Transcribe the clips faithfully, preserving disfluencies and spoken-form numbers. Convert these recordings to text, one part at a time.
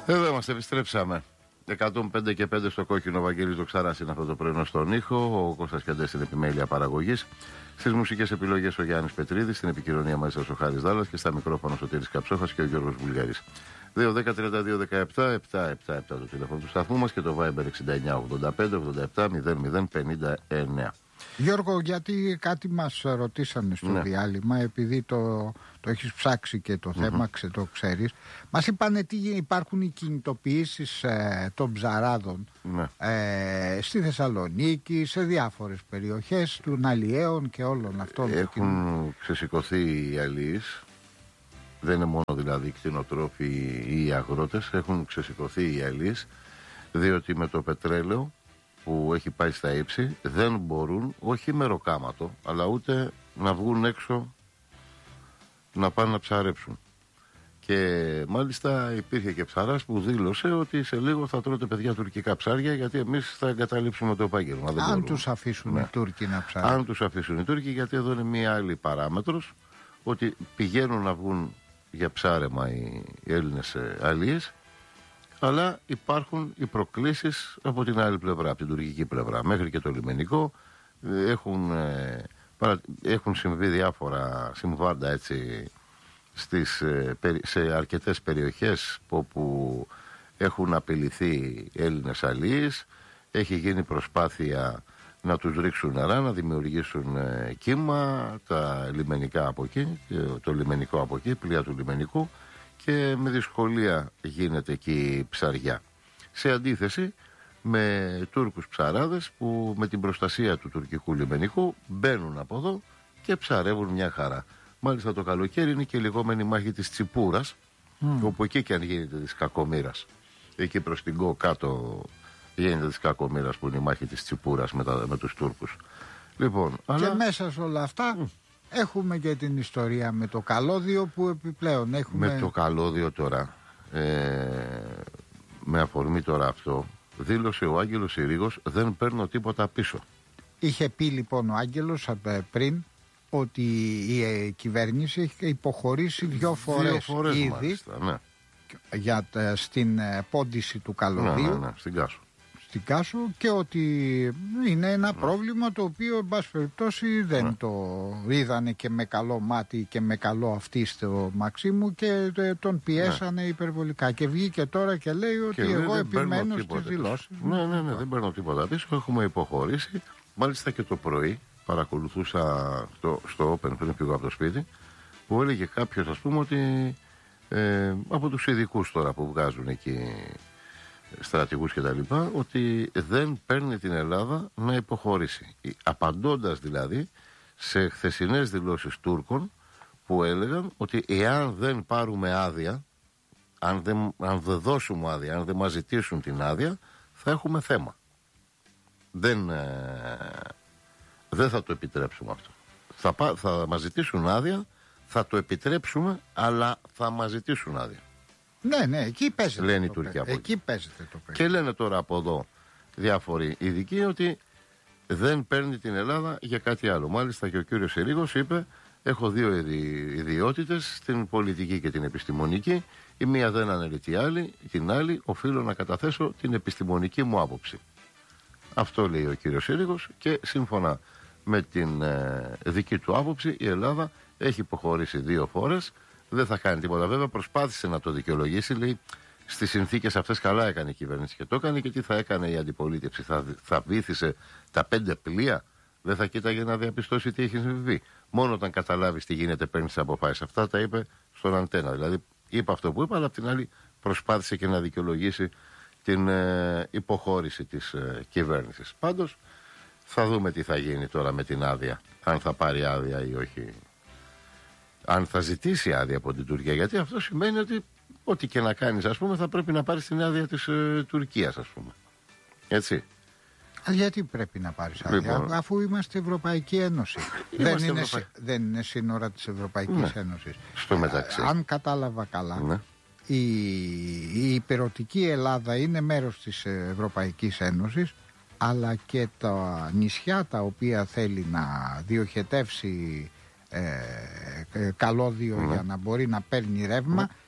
Εδώ είμαστε, επιστρέψαμε. εκατόν πέντε και πέντε στο κόκκινο, Βαγγέλης Δοξαράς είναι αυτό το πρωινό στον ήχο. Ο Κώστας Κιαντές στην επιμέλεια παραγωγής. Στις μουσικές επιλογές ο Γιάννης Πετρίδης. Στην επικοινωνία μαζί σας ο Χάρης Δάλλας. Και στα μικρόφωνα ο Σωτήρης Καψόχας και ο Γιώργος Βουλγαρής. δύο δέκα τριάντα δύο δεκαεπτά επτά επτά επτά το τηλέφωνο του σταθμού μας και το Viber εξήντα εννιά ογδόντα πέντε ογδόντα επτά μηδέν μηδέν πενήντα εννέα. Γιώργο, γιατί κάτι μας ρωτήσανε στο ναι. διάλειμμα, επειδή το, το έχεις ψάξει και το θέμα, mm-hmm. το ξέρεις. Μας είπανε τι υπάρχουν οι κινητοποιήσεις ε, των ψαράδων ναι. ε, στη Θεσσαλονίκη, σε διάφορες περιοχές των αλλιέων και όλων αυτών. Έχουν ξεσηκωθεί οι αλλιείς. Δεν είναι μόνο δηλαδή οι κτηνοτρόφοι ή οι αγρότες. Έχουν ξεσηκωθεί οι αλλιείς, διότι με το πετρέλαιο που έχει πάει στα ύψη δεν μπορούν, όχι με ροκάματο, αλλά ούτε να βγουν έξω να πάνε να ψαρέψουν. Και μάλιστα υπήρχε και ψαράς που δήλωσε ότι σε λίγο θα τρώτε παιδιά τουρκικά ψάρια, γιατί εμείς θα εγκαταλείψουμε το επάγγελμα. Αν μπορούμε. τους αφήσουν ναι. οι Τούρκοι να ψάρουν. Αν τους αφήσουν οι Τούρκοι, γιατί εδώ είναι μία άλλη παράμετρος, ότι πηγαίνουν να βγουν για ψάρεμα οι Έλληνες αλλιείς, αλλά υπάρχουν οι προκλήσεις από την άλλη πλευρά, από την τουρκική πλευρά. Μέχρι και το λιμενικό έχουν, ε, παρα, έχουν συμβεί διάφορα συμβάντα έτσι στις, ε, σε αρκετές περιοχές όπου έχουν απειληθεί Έλληνες αλλιείς. Έχει γίνει προσπάθεια να τους ρίξουν νερά, να δημιουργήσουν ε, κύμα, τα λιμενικά από εκεί, το λιμενικό από εκεί, πλοία του λιμενικού, και με δυσκολία γίνεται εκεί ψαριά. Σε αντίθεση με Τούρκους ψαράδες που με την προστασία του τουρκικού λιμενικού μπαίνουν από εδώ και ψαρεύουν μια χαρά. Μάλιστα το καλοκαίρι είναι και η λεγόμενη μάχη της Τσιπούρας, mm. όπου εκεί και αν γίνεται της Κακομοίρας. Εκεί προς την Κο κάτω γίνεται της Κακομοίρας, που είναι η μάχη της Τσιπούρας με, τα, με τους Τούρκους. Λοιπόν, και αλλά... μέσα σε όλα αυτά... Mm. Έχουμε και την ιστορία με το καλώδιο που επιπλέον έχουμε... Με το καλώδιο τώρα, ε, με αφορμή τώρα αυτό, δήλωσε ο Άγγελος Συρίγος, δεν παίρνω τίποτα πίσω. Είχε πει λοιπόν ο Άγγελος πριν ότι η κυβέρνηση έχει υποχωρήσει δύο φορές, δύο φορές ήδη μάλιστα, ναι. για, στην πόντιση του καλωδίου. Ναι, ναι, ναι, στην Κάσο. Στην Κάσο, και ότι είναι ένα ναι. πρόβλημα το οποίο εν πάση περιπτώσει δεν ναι. το είδανε και με καλό μάτι και με καλό αυτή στο Μαξίμου και τον πιέσανε ναι. υπερβολικά, και βγήκε τώρα και λέει ότι και εγώ επιμένω στις δηλώσεις. Ναι, ναι, ναι, δεν παίρνω τίποτα πίσω, έχουμε υποχωρήσει. Μάλιστα και το πρωί παρακολουθούσα το, στο Open πριν φύγω από το σπίτι, που έλεγε κάποιος, ας πούμε, ότι ε, από τους ειδικούς τώρα που βγάζουν εκεί στρατηγούς και τα λοιπά, ότι δεν παίρνει την Ελλάδα να υποχωρήσει, απαντώντας δηλαδή σε χθεσινές δηλώσεις Τούρκων που έλεγαν ότι εάν δεν πάρουμε άδεια, αν δεν, αν δεν δώσουμε άδεια, αν δεν μας ζητήσουν την άδεια, θα έχουμε θέμα. Δεν, ε, δεν θα το επιτρέψουμε αυτό. Θα, θα μας ζητήσουν άδεια, θα το επιτρέψουμε, αλλά θα μας ζητήσουν άδεια. Ναι, ναι, εκεί παίζεται. Λένε το οι Τούρκοι από εκεί παίζεται το παίζεται. Και λένε τώρα από εδώ διάφοροι ειδικοί ότι δεν παίρνει την Ελλάδα για κάτι άλλο. Μάλιστα και ο κύριος Συρίγος είπε: έχω δύο ιδιότητες, την πολιτική και την επιστημονική. Η μία δεν αναιρετεί άλλη, την άλλη οφείλω να καταθέσω την επιστημονική μου άποψη. Αυτό λέει ο κύριος Συρίγος, και σύμφωνα με την ε, δική του άποψη η Ελλάδα έχει υποχωρήσει δύο φορές. Δεν θα κάνει τίποτα. Βέβαια προσπάθησε να το δικαιολογήσει. Λέει στις συνθήκες αυτές καλά έκανε η κυβέρνηση και το έκανε, και τι θα έκανε η αντιπολίτευση. Θα, θα βήθησε τα πέντε πλοία. Δεν θα κοίταγε να διαπιστώσει τι έχει συμβεί. Μόνο όταν καταλάβεις τι γίνεται παίρνει τις αποφάσεις. Αυτά τα είπε στον Αντένα. Δηλαδή είπε αυτό που είπε, αλλά απ' την άλλη προσπάθησε και να δικαιολογήσει την ε, υποχώρηση της ε, κυβέρνησης. Πάντως θα δούμε τι θα γίνει τώρα με την άδεια. Αν θα πάρει άδεια ή όχι. Αν θα ζητήσει άδεια από την Τουρκία, γιατί αυτό σημαίνει ότι ό,τι και να κάνεις, ας πούμε, θα πρέπει να πάρεις την άδεια της ε, Τουρκίας, ας πούμε. Έτσι. Α, γιατί πρέπει να πάρεις άδεια, λοιπόν, αφού είμαστε Ευρωπαϊκή Ένωση. δεν, είναι, Ευρωπαϊ... δεν είναι σύνορα της Ευρωπαϊκής ναι. Ένωσης. Στο μεταξύ. Α, αν κατάλαβα καλά, ναι. η, η υπηρετική Ελλάδα είναι μέρος της Ευρωπαϊκής Ένωσης, αλλά και τα νησιά τα οποία θέλει να διοχετεύσει Ε, ε, καλώδιο ναι. για να μπορεί να παίρνει ρεύμα ναι.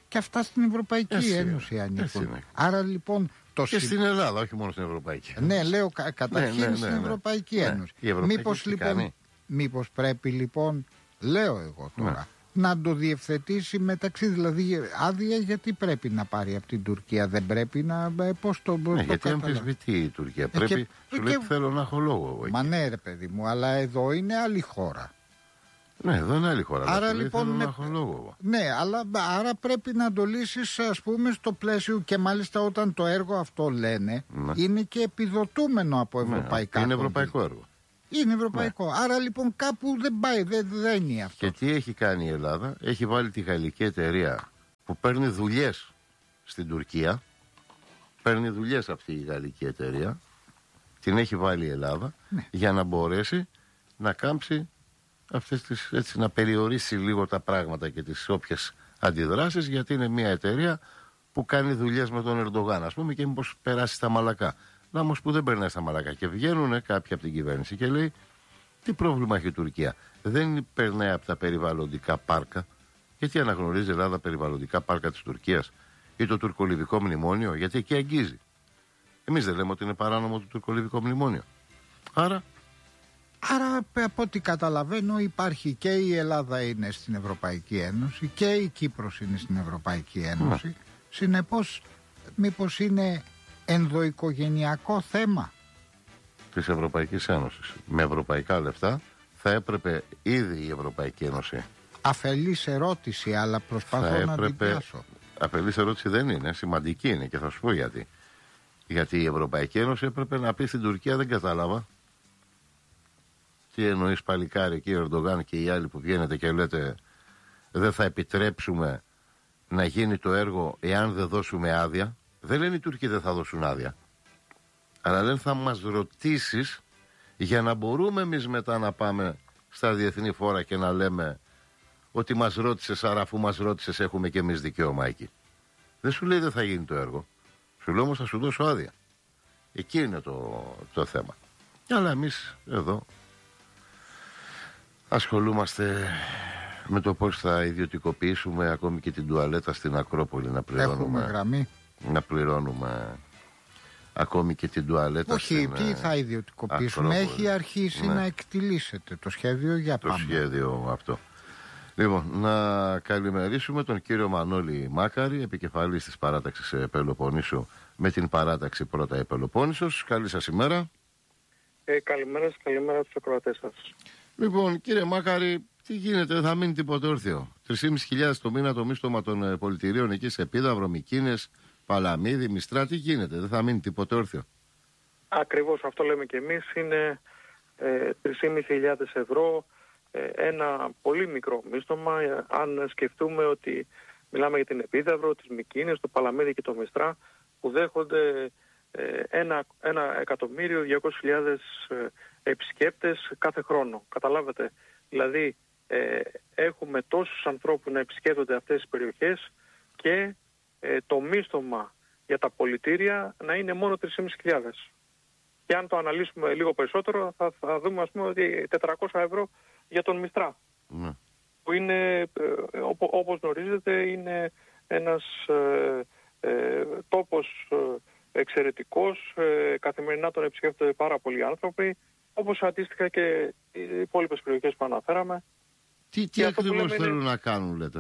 Και αυτά στην Ευρωπαϊκή Έτσι Ένωση είναι. ανήκουν. Άρα λοιπόν το και συ... στην Ελλάδα, όχι μόνο στην Ευρωπαϊκή Ένωση. Ναι, λέω κα, καταρχήν ναι, ναι, ναι, στην Ευρωπαϊκή ναι. Ένωση. Ναι. Μήπως λοιπόν, μήπως πρέπει λοιπόν, λέω εγώ τώρα, ναι. να το διευθετήσει μεταξύ, δηλαδή άδεια γιατί πρέπει να πάρει από την Τουρκία, δεν πρέπει να, πώς το, ναι, το γιατί αμφισβητεί η Τουρκία, ε, πρέπει, και, σου λέει και... θέλω να έχω λόγο. Μα ναι ρε παιδί μου, αλλά εδώ είναι άλλη χώρα. Ναι, εδώ είναι άλλη χώρα. Άρα λέει, λοιπόν. Θέλω Ναι, να έχω λόγο. ναι, αλλά άρα πρέπει να το λύσεις, ας πούμε, στο πλαίσιο και μάλιστα όταν το έργο αυτό λένε ναι. είναι και επιδοτούμενο από ευρωπαϊκά. Ναι, είναι ευρωπαϊκό έργο. Είναι ευρωπαϊκό. Ναι. Άρα λοιπόν κάπου δεν πάει, δεν, δεν είναι αυτό. Και τι έχει κάνει η Ελλάδα, έχει βάλει τη γαλλική εταιρεία που παίρνει δουλειές στην Τουρκία. Παίρνει δουλειές αυτή η γαλλική εταιρεία. Την έχει βάλει η Ελλάδα ναι. για να μπορέσει να κάμψει. Αυτές τις, έτσι, να περιορίσει λίγο τα πράγματα και τις όποιες αντιδράσεις, γιατί είναι μια εταιρεία που κάνει δουλειές με τον Ερντογάν, ας πούμε, και μήπως περάσει στα μαλακά. Να όμως που δεν περνάει στα μαλακά. Και βγαίνουν κάποιοι από την κυβέρνηση και λέει τι πρόβλημα έχει η Τουρκία. Δεν περνάει από τα περιβαλλοντικά πάρκα. Γιατί αναγνωρίζει η Ελλάδα περιβαλλοντικά πάρκα της Τουρκίας ή το τουρκολιβικό μνημόνιο, γιατί εκεί αγγίζει. Εμείς δεν λέμε ότι είναι παράνομο το τουρκολιβικό μνημόνιο. Άρα. Άρα από ό,τι καταλαβαίνω υπάρχει και η Ελλάδα είναι στην Ευρωπαϊκή Ένωση και η Κύπρος είναι στην Ευρωπαϊκή Ένωση. Mm. Συνεπώς μήπως είναι ενδοοικογενειακό θέμα της Ευρωπαϊκής Ένωσης. Με ευρωπαϊκά λεφτά θα έπρεπε ήδη η Ευρωπαϊκή Ένωση. Αφελής ερώτηση, αλλά προσπαθώ έπρεπε... να την πιάσω. Αφελής ερώτηση δεν είναι, σημαντική είναι και θα σου πω γιατί. Γιατί η Ευρωπαϊκή Ένωση έπρεπε να πει στην Τουρκία δεν κατάλαβα. Τι εννοείς παλικάρι εκεί ο Ερντογάν και οι άλλοι που βγαίνετε και λέτε δεν θα επιτρέψουμε να γίνει το έργο εάν δεν δώσουμε άδεια. Δεν λένε οι Τούρκοι δεν θα δώσουν άδεια. Αλλά λένε θα μας ρωτήσεις για να μπορούμε εμείς μετά να πάμε στα διεθνή φόρα και να λέμε ότι μας ρώτησες, άρα αφού μας ρώτησες έχουμε και εμείς δικαίωμα εκεί. Δεν σου λέει δεν θα γίνει το έργο. Σου λέει όμως θα σου δώσω άδεια. Εκεί είναι το, το θέμα. Αλλά εμείς εδώ ασχολούμαστε με το πώς θα ιδιωτικοποιήσουμε ακόμη και την τουαλέτα στην Ακρόπολη να πληρώνουμε. Έχουμε γραμμή. Να πληρώνουμε ακόμη και την τουαλέτα. Όχι, στην, τι θα ιδιωτικοποιήσουμε. Ακρόπολη. Έχει αρχίσει ναι. να εκτιλήσεται το σχέδιο για το πάμε. Το σχέδιο αυτό. Λοιπόν, να καλημερίσουμε τον κύριο Μανώλη Μάκαρη, επικεφαλής της παράταξης Πελοποννήσου με την παράταξη πρώτα η Πελοπόννησος. Καλή σας ημέρα. Ε, καλημέρα σας, καλημέρα στους ακροατές σας. Λοιπόν, κύριε Μάκαρη, τι γίνεται, δεν θα μείνει τίποτε όρθιο. τρεις χιλιάδες πεντακόσια το μήνα το μίστομα των πολιτηρίων εκεί σε Επίδαυρο, Μικίνες, Παλαμίδη, Μιστρά, τι γίνεται, δεν θα μείνει τίποτε όρθιο. Ακριβώς αυτό λέμε και εμείς, είναι ε, τρεις χιλιάδες πεντακόσια ευρώ, ε, ένα πολύ μικρό μίστομα, ε, αν σκεφτούμε ότι μιλάμε για την Επίδαυρο, τις Μικίνες, το Παλαμίδη και το Μιστρά, που δέχονται ε, ένα, ένα εκατομμύριο διακόσιες χιλιάδες ε, επισκέπτες κάθε χρόνο. Καταλάβατε, δηλαδή ε, έχουμε τόσους ανθρώπους να επισκέπτονται αυτές τις περιοχές και ε, το μίστομα για τα πολιτήρια να είναι μόνο τρεις χιλιάδες πεντακόσια. Και αν το αναλύσουμε λίγο περισσότερο θα, θα δούμε ας πούμε ότι τετρακόσια ευρώ για τον Μιστρά. Mm. Που είναι, ε, όπω, όπως γνωρίζετε, είναι ένας ε, ε, τόπος ε, εξαιρετικός, ε, καθημερινά τον επισκέπτονται πάρα πολλοί άνθρωποι, όπως αντίστοιχα και οι υπόλοιπες περιοχές που αναφέραμε. Τι, τι ακριβώς θέλουν είναι... να κάνουν, λέτε?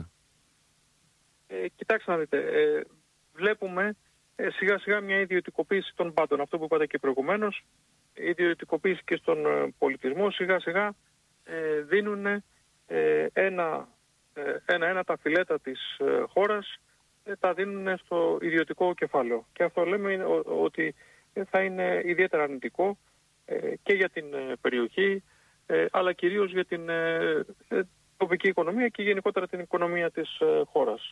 Ε, κοιτάξτε να δείτε, ε, βλέπουμε ε, σιγά σιγά μια ιδιωτικοποίηση των πάντων. Αυτό που είπατε και προηγουμένως, η ιδιωτικοποίηση και στον ε, πολιτισμό σιγά σιγά ε, δίνουν ε, ένα, ε, ένα, ένα τα φιλέτα της ε, χώρας, ε, τα δίνουν στο ιδιωτικό κεφάλαιο. Και αυτό λέμε είναι, ο, ότι θα είναι ιδιαίτερα αρνητικό ε, και για την ε, περιοχή, ε, αλλά κυρίως για την ε, ε, τοπική οικονομία και γενικότερα την οικονομία της ε, χώρας.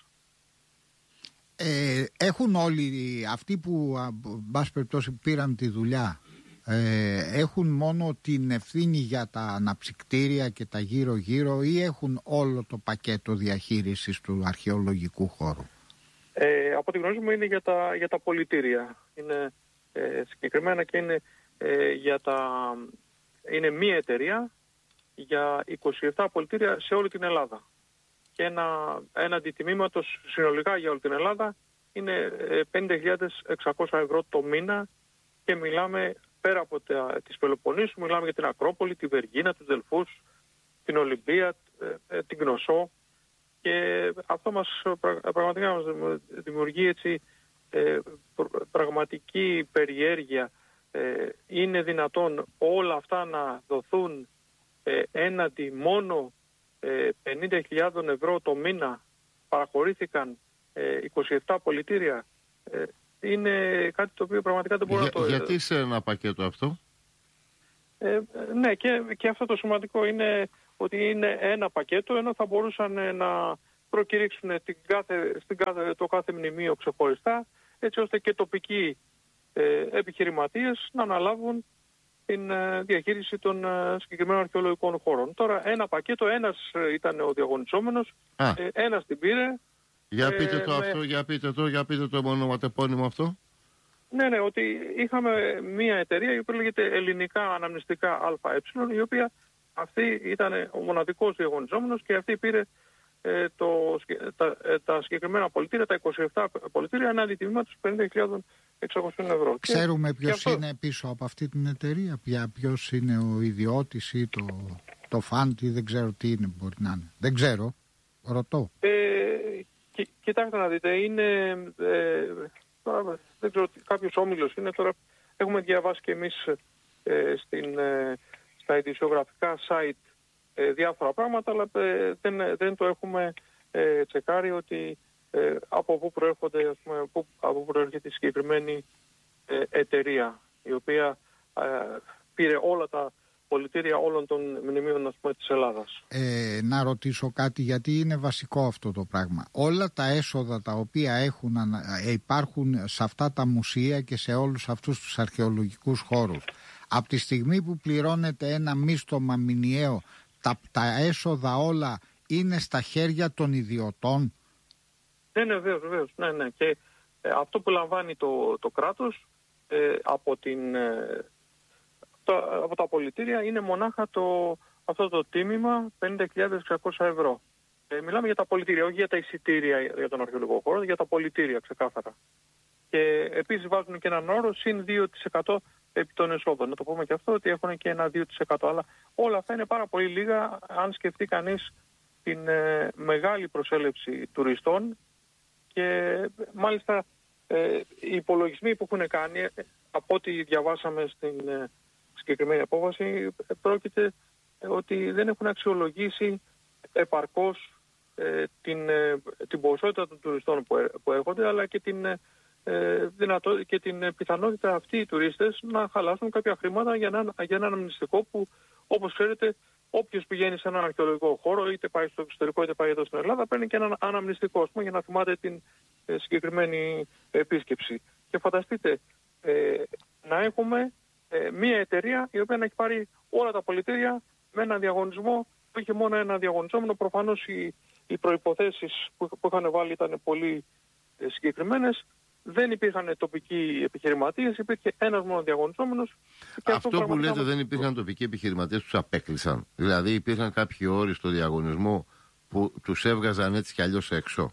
Ε, έχουν όλοι αυτοί που μπας περιπτώσει πήραν τη δουλειά, ε, έχουν μόνο την ευθύνη για τα αναψυκτήρια και τα γύρω γύρω ή έχουν όλο το πακέτο διαχείρισης του αρχαιολογικού χώρου? Ε, από ό,τι γνωρίζουμε είναι για τα, για τα πολιτήρια. Είναι ε, συγκεκριμένα και είναι ε, για τα... είναι μία εταιρεία για είκοσι επτά πολιτήρια σε όλη την Ελλάδα. και ένα έναντι τιμήματος συνολικά για όλη την Ελλάδα είναι πενήντα χιλιάδες εξακόσια ευρώ το μήνα και μιλάμε πέρα από τα, της Πελοποννήσου, μιλάμε για την Ακρόπολη, τη Βεργίνα, τους Δελφούς, την Ολυμπία, την Κνωσό και αυτό μας πραγματικά μας δημιουργεί έτσι ε, πραγματική περιέργεια. Ε, είναι δυνατόν όλα αυτά να δοθούν ε, έναντι μόνο ε, πενήντα χιλιάδες ευρώ το μήνα, παραχωρήθηκαν ε, είκοσι επτά πολιτήρια. Ε, είναι κάτι το οποίο πραγματικά δεν μπορώ Για, να το... Γιατί σε ένα πακέτο αυτό? Ε, ναι, και, και αυτό το σημαντικό είναι ότι είναι ένα πακέτο, ενώ θα μπορούσαν να προκηρύξουν την κάθε, στην κάθε, το κάθε μνημείο ξεχωριστά, έτσι ώστε και τοπικοί ε, επιχειρηματίες να αναλάβουν την ε, διαχείριση των ε, συγκεκριμένων αρχαιολογικών χώρων. Τώρα ένα πακέτο, ένας ε, ήταν ο διαγωνιζόμενος, ε, ένας την πήρε. Για πείτε ε, το με... αυτό, για πείτε το, για πείτε το ονοματεπώνυμο αυτό. Ναι, ναι, ότι είχαμε μια εταιρεία η οποία λέγεται Ελληνικά Αναμνηστικά ΑΕ, η οποία αυτή ήταν ο μοναδικός διαγωνιζόμενος και αυτή πήρε ε, το, τα, ε, τα συγκεκριμένα πολιτήρια, τα είκοσι επτά πολιτήρια, εναντί τιμήματος πενήντα χιλιάδες εξακόσια ευρώ. Ξέρουμε ποιος αυτό... είναι πίσω από αυτή την εταιρεία, πια, ποιος είναι ο ιδιώτης ή το, το φάντι, δεν ξέρω τι είναι, μπορεί να είναι. Δεν ξέρω, ρωτώ. Ε, κι, κοιτάξτε να δείτε, είναι... Ε, τώρα, δεν ξέρω, κάποιος όμιλος είναι τώρα. Έχουμε διαβάσει και εμείς ε, στην, ε, στα ειδησιογραφικά site ε, διάφορα πράγματα, αλλά ε, δεν, δεν το έχουμε ε, τσεκάρει ότι ε, από πού προέρχονται, ας πούμε, που, από πού προέρχεται η συγκεκριμένη ε, εταιρεία, η οποία ε, πήρε όλα τα πολιτήρια όλων των μνημείων, ας πούμε, της Ελλάδας. Ε, να ρωτήσω κάτι, γιατί είναι βασικό αυτό το πράγμα. Όλα τα έσοδα τα οποία έχουν, ε, υπάρχουν σε αυτά τα μουσεία και σε όλους αυτούς τους αρχαιολογικούς χώρους, από τη στιγμή που πληρώνεται ένα μίστομα μηνιαίο, τα, τα έσοδα όλα είναι στα χέρια των ιδιωτών? Ναι, ναι, βέβαιως, βέβαιως. Ναι, ναι. Και ε, αυτό που λαμβάνει το, το κράτος ε, από την... Ε, από τα πολιτήρια είναι μονάχα το, αυτό το τίμημα πενήντα χιλιάδες εξακόσια ευρώ. Ε, μιλάμε για τα πολιτήρια, όχι για τα εισιτήρια για τον αρχαιολογικό χώρο, για τα πολιτήρια ξεκάθαρα. Και επίσης βάζουν και έναν όρο συν δύο τοις εκατό επί των εσόδων. Να το πούμε και αυτό, ότι έχουν και ένα δύο τοις εκατό. Αλλά όλα αυτά είναι πάρα πολύ λίγα αν σκεφτεί κανείς την ε, μεγάλη προσέλευση τουριστών και μάλιστα ε, οι υπολογισμοί που έχουν κάνει, ε, από ό,τι διαβάσαμε στην... Ε, συγκεκριμένη απόφαση, πρόκειται ότι δεν έχουν αξιολογήσει επαρκώς ε, την, ε, την ποσότητα των τουριστών που, ε, που έρχονται, αλλά και την, ε, δυνατό, και την πιθανότητα αυτοί οι τουρίστες να χαλάσουν κάποια χρήματα για ένα, για ένα αναμνηστικό που, όπως ξέρετε, όποιος πηγαίνει σε έναν αρχαιολογικό χώρο, είτε πάει στο εξωτερικό είτε πάει εδώ στην Ελλάδα, παίρνει και έναν αναμνηστικό, ας πούμε, για να θυμάται την ε, συγκεκριμένη επίσκεψη. Και φανταστείτε ε, να έχουμε Ε, μία εταιρεία η οποία να έχει πάρει όλα τα πολιτήρια με έναν διαγωνισμό που είχε μόνο ένα διαγωνιζόμενο. Προφανώς οι, οι προϋποθέσεις που, που είχαν βάλει ήταν πολύ ε, συγκεκριμένες. Δεν υπήρχαν τοπικοί επιχειρηματίες, υπήρχε ένας μόνο διαγωνιζόμενος. Αυτό, αυτό που πραγματικά... λέτε δεν υπήρχαν τοπικοί επιχειρηματίες που τους απέκλεισαν. Δηλαδή υπήρχαν κάποιοι όροι στο διαγωνισμό που τους έβγαζαν έτσι κι αλλιώς έξω.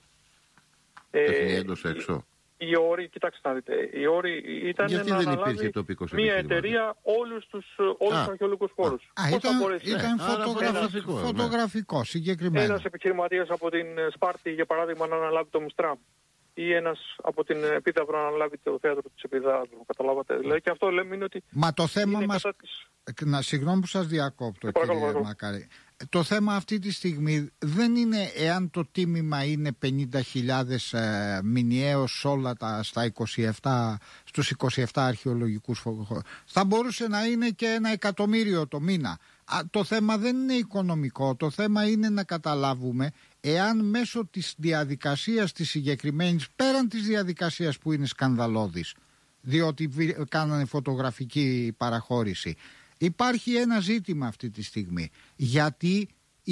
Ε, Τεχνιέντος έξω. Οι όροι, κοιτάξτε να δείτε, οι όροι ήταν γιατί να δεν αναλάβει μια εταιρεία όλους τους, όλους τους αρχαιολογικούς χώρους. Α, Πώς ήταν, θα μπορέσει, ήταν ναι, φωτογραφικό, ναι. φωτογραφικό, συγκεκριμένο. Ένας επιχειρηματίας από την Σπάρτη, για παράδειγμα, να αναλάβει το Μιστράμ, ή ένας από την Επίδαυρο να αναλάβει το θέατρο της Επιδαύρου, καταλάβατε. Δηλαδή, και αυτό λέμε είναι ότι... Μα το θέμα μας... Της... Να, συγγνώμη που σας διακόπτω, ε, κύριε παρακαλώ, Μακάρη. Το θέμα αυτή τη στιγμή δεν είναι εάν το τίμημα είναι πενήντα χιλιάδες ε, μηνιαίως όλα τα, στα είκοσι επτά, στους είκοσι επτά αρχαιολογικούς χώρους. Θα μπορούσε να είναι και ένα εκατομμύριο το μήνα. Α, το θέμα δεν είναι οικονομικό, το θέμα είναι να καταλάβουμε εάν μέσω της διαδικασίας της συγκεκριμένης, πέραν της διαδικασίας που είναι σκανδαλώδης, διότι κάνανε φωτογραφική παραχώρηση, υπάρχει ένα ζήτημα αυτή τη στιγμή, γιατί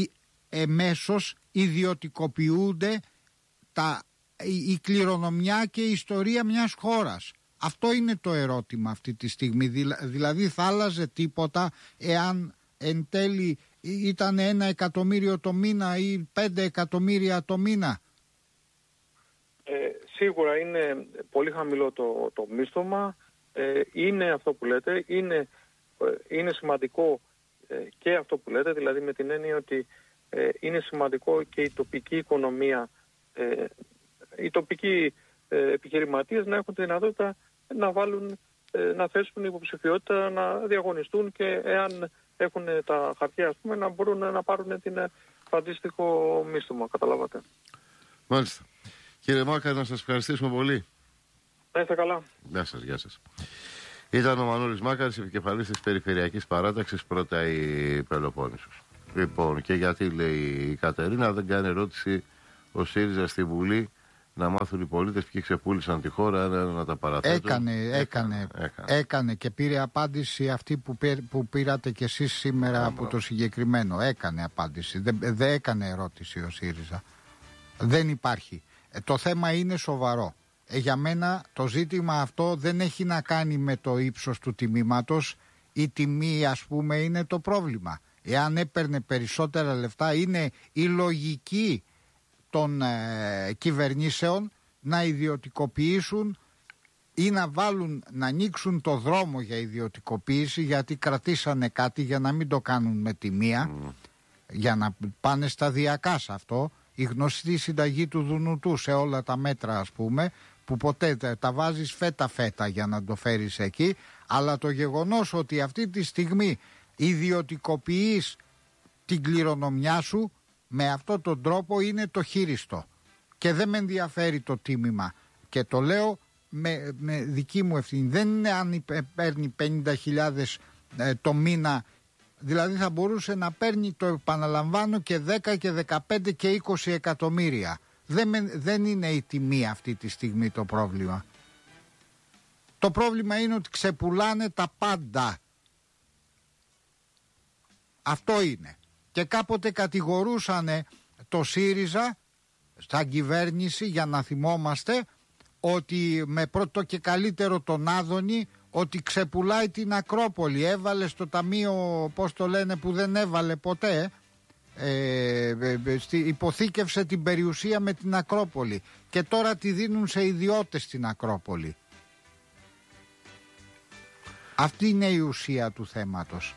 εμέσως ιδιωτικοποιούνται τα, η, η κληρονομιά και η ιστορία μιας χώρας. Αυτό είναι το ερώτημα αυτή τη στιγμή. Δηλα, δηλαδή θα άλλαζε τίποτα εάν εν τέλει ήταν ένα εκατομμύριο το μήνα ή πέντε εκατομμύρια το μήνα? Ε, σίγουρα είναι πολύ χαμηλό το, το μίσθωμα. Ε, είναι αυτό που λέτε, είναι, ε, είναι σημαντικό ε, και αυτό που λέτε, δηλαδή με την έννοια ότι ε, είναι σημαντικό και η τοπική οικονομία, ε, οι τοπικοί ε, επιχειρηματίες να έχουν τη δυνατότητα να βάλουν, ε, να θέσουν υποψηφιότητα, να διαγωνιστούν και εάν έχουν τα χαρτιά, ας πούμε, να μπορούν να πάρουν την αντίστοιχο μίσθωμα, καταλάβατε. Μάλιστα. Κύριε Μάκαρη, να σας ευχαριστήσουμε πολύ. Να είστε καλά. Γεια σας, γεια σας. Ήταν ο Μανώλης Μάκαρης, επικεφαλής της Περιφερειακής Παράταξης, πρώτα η Πελοπόννησος. Λοιπόν, και γιατί, λέει η Κατερίνα, δεν κάνει ερώτηση ο ΣΥΡΙΖΑ στη Βουλή να μάθουν οι πολίτες ποιοι ξεπούλησαν τη χώρα, να τα παραθέτουν? Έκανε, έκανε, έκανε, έκανε και πήρε απάντηση αυτή που, πήρ, που πήρατε κι εσείς σήμερα από το συγκεκριμένο. Έκανε απάντηση, δεν, δεν έκανε ερώτηση ο ΣΥΡΙΖΑ. Δεν υπάρχει. Ε, το θέμα είναι σοβαρό. Ε, για μένα το ζήτημα αυτό δεν έχει να κάνει με το ύψος του τιμήματος. Η τιμή, ας πούμε, είναι το πρόβλημα. Εάν έπαιρνε περισσότερα λεφτά, είναι η λογική των ε, κυβερνήσεων να ιδιωτικοποιήσουν ή να βάλουν, να ανοίξουν το δρόμο για ιδιωτικοποίηση, γιατί κρατήσανε κάτι για να μην το κάνουν με τη μία, mm. για να πάνε σταδιακά σε αυτό. Η γνωστή συνταγή του Δουνουτού σε όλα τα μέτρα, ας πούμε, που ποτέ τα βάζεις φέτα φέτα για να το φέρεις εκεί, αλλά το γεγονός ότι αυτή τη στιγμή ιδιωτικοποιείς την κληρονομιά σου με αυτόν τον τρόπο είναι το χείριστο και δεν με ενδιαφέρει το τίμημα και το λέω με, με δική μου ευθύνη. Δεν είναι αν παίρνει πενήντα χιλιάδες ε, το μήνα, δηλαδή θα μπορούσε να παίρνει, το επαναλαμβάνω, και δέκα και δεκαπέντε και είκοσι εκατομμύρια. Δεν, με, δεν είναι η τιμή αυτή τη στιγμή το πρόβλημα. Το πρόβλημα είναι ότι ξεπουλάνε τα πάντα. Αυτό είναι. Και κάποτε κατηγορούσανε το ΣΥΡΙΖΑ στα κυβέρνηση, για να θυμόμαστε, ότι με πρώτο και καλύτερο τον Άδωνη, ότι ξεπουλάει την Ακρόπολη. Έβαλε στο ταμείο, πώς το λένε, που δεν έβαλε ποτέ, ε, ε, στη, υποθήκευσε την περιουσία με την Ακρόπολη και τώρα τη δίνουν σε ιδιώτες την Ακρόπολη. Αυτή είναι η ουσία του θέματος.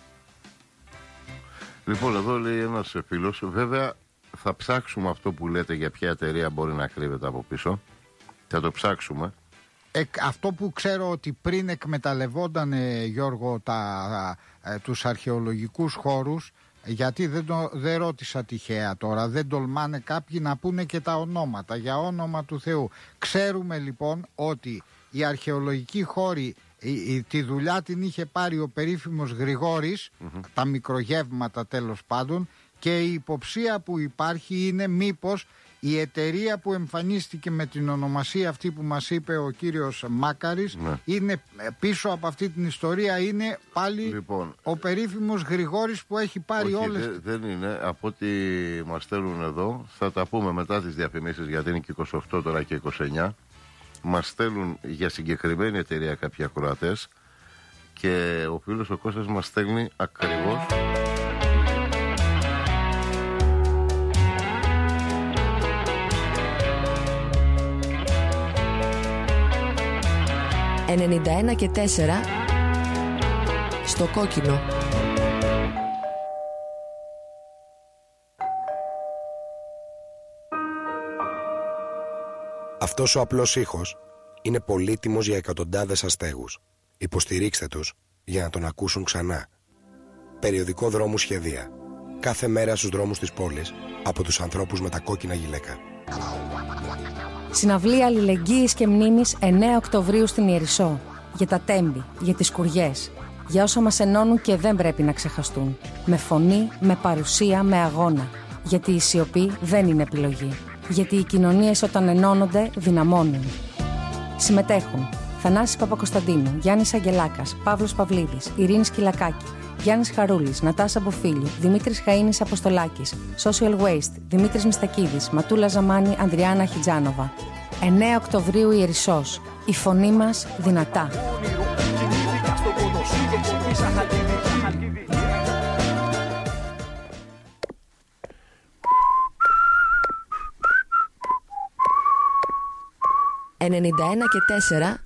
Λοιπόν, εδώ λέει ένας φίλος, βέβαια θα ψάξουμε αυτό που λέτε για ποια εταιρεία μπορεί να κρύβεται από πίσω. Θα το ψάξουμε. Ε, αυτό που ξέρω, ότι πριν εκμεταλλευόταν, ε, Γιώργο, τα, ε, τους αρχαιολογικούς χώρους, γιατί δεν, το, δεν ρώτησα τυχαία τώρα, δεν τολμάνε κάποιοι να πούνε και τα ονόματα, για όνομα του Θεού. Ξέρουμε λοιπόν ότι οι αρχαιολογικοί χώροι, η, η, τη δουλειά την είχε πάρει ο περίφημος Γρηγόρης, mm-hmm. τα μικρογεύματα τέλος πάντων, και η υποψία που υπάρχει είναι μήπως η εταιρεία που εμφανίστηκε με την ονομασία αυτή που μας είπε ο κύριος Μάκαρης, ναι. είναι πίσω από αυτή την ιστορία, είναι πάλι λοιπόν, ο περίφημος Γρηγόρης που έχει πάρει όχι, όλες... Δε, δεν είναι, από ό,τι μας στέλνουν εδώ, θα τα πούμε μετά τις διαφημίσεις, γιατί είναι και είκοσι οκτώ τώρα και είκοσι εννιά. Μας στέλνουν για συγκεκριμένη εταιρεία κάποιοι ακροατές και ο φίλος ο Κώστας μας στέλνει ακριβώς... ενενήντα ένα και τέσσερα στο κόκκινο. Αυτός ο απλός ήχος είναι πολύτιμος για εκατοντάδες αστέγους. Υποστηρίξτε τους για να τον ακούσουν ξανά. Περιοδικό Δρόμου Σχεδία. Κάθε μέρα στους δρόμους της πόλης από τους ανθρώπους με τα κόκκινα γυλαίκα. Συναυλία Αλληλεγγύης και Μνήμης εννέα Οκτωβρίου στην Ιερισσό. Για τα τέμπη, για τις σκουριές, για όσα μας ενώνουν και δεν πρέπει να ξεχαστούν. Με φωνή, με παρουσία, με αγώνα. Γιατί η σιωπή δεν είναι επιλογή. Γιατί οι κοινωνίες όταν ενώνονται δυναμώνουν. Συμμετέχουν Θανάσης Παπακοσταντίνου, Γιάννης Αγγελάκας, Παύλος Παυλίδης, Ειρήνη Σκυλακάκη, Γιάννης Χαρούλης, Νατάσα Μποφίλη, Δημήτρης Χαΐνης Αποστολάκης, Social Waste, Δημήτρης Μιστακίδης, Ματούλα Ζαμάνη, Ανδριάννα Χιτζάνοβα. εννέα Οκτωβρίου Ιερισσός. Η φωνή μας δυνατά. ενενήντα ένα και τέσσερα